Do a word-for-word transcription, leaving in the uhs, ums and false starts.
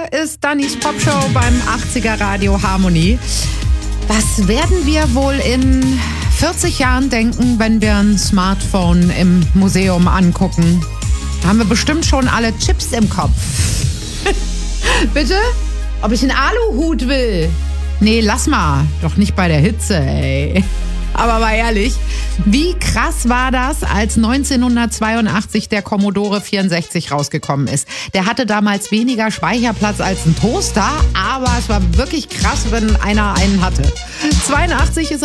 ist Dannys Popshow beim achtziger Radio Harmonie. Was werden wir wohl in vierzig Jahren denken, wenn wir ein Smartphone im Museum angucken? Da haben wir bestimmt schon alle Chips im Kopf. Bitte? Ob ich einen Aluhut will? Nee, lass mal. Doch nicht bei der Hitze, ey. Aber mal ehrlich, wie krass war das, als neunzehnhundertzweiundachtzig der Commodore vierundsechzig rausgekommen ist? Der hatte damals weniger Speicherplatz als ein Toaster, aber es war wirklich krass, wenn einer einen hatte. zweiundachtzig ist